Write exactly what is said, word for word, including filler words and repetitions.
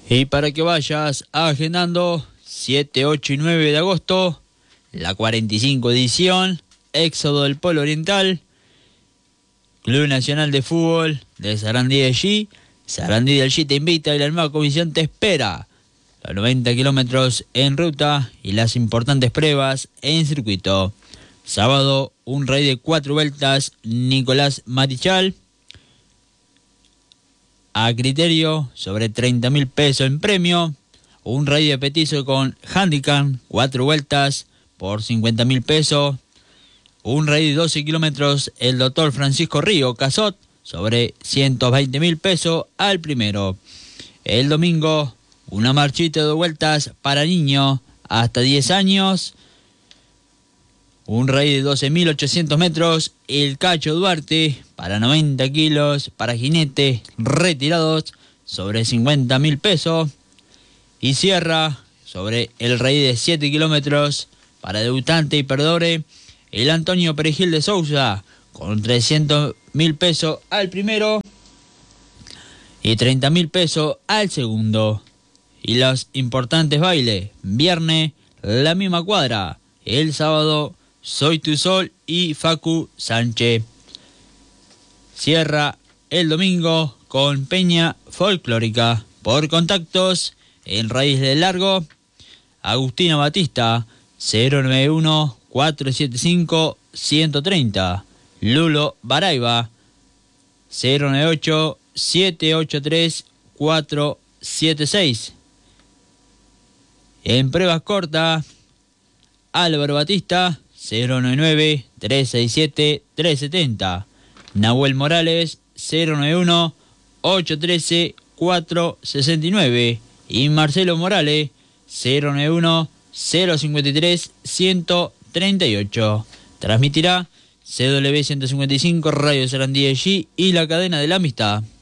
Y para que vayas agendando, siete, ocho y nueve de agosto, la cuarenta y cinco edición, Éxodo del Polo Oriental, Club Nacional de Fútbol de Sarandí de Allí. Sarandí de Allí te invita y la nueva comisión te espera. Los noventa kilómetros en ruta y las importantes pruebas en circuito. Sábado, un rey de cuatro vueltas, Nicolás Marichal. A criterio, sobre treinta mil pesos en premio. Un rey de petizo con handicap, cuatro vueltas por cincuenta mil pesos. Un rey de doce kilómetros, el doctor Francisco Río Casot, sobre ciento veinte mil pesos al primero. El domingo, una marchita de dos vueltas para niños hasta diez años. Un rey de doce mil ochocientos metros, el Cacho Duarte, para noventa kilos, para jinetes retirados, sobre cincuenta mil pesos. Y cierra, sobre el rey de siete kilómetros, para debutante y perdedores, el Antonio Perejil de Sousa, con trescientos mil pesos al primero y treinta mil pesos al segundo. Y los importantes bailes, viernes, la misma cuadra, el sábado, Soy Tu Sol y Facu Sánchez. Cierra el domingo con Peña Folclórica. Por contactos, en Raíz del Largo, Agustina Batista, cero nueve uno, cuatro siete cinco, uno tres cero. Lulo Baraiba, cero nueve ocho, siete ocho tres, cuatro siete seis. En pruebas cortas, Álvaro Batista, cero nueve nueve, tres seis siete, tres siete cero. Nahuel Morales, cero nueve uno, ocho uno tres, cuatro seis nueve. Y Marcelo Morales, cero nueve uno, cero cinco tres, uno tres ocho. Transmitirá C W ciento cincuenta y cinco, Radio Sarandí de Allí y la cadena de la amistad.